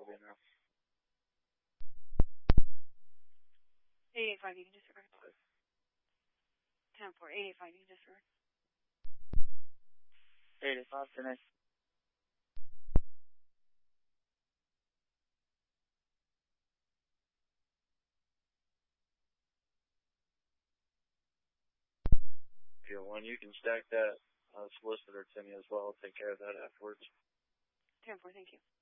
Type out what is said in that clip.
will be now. 885, you can disregard. 10-4, 885, you can disregard. 885, connect. One, you can stack that solicitor to me as well. I'll take care of that afterwards. 10-4, thank you.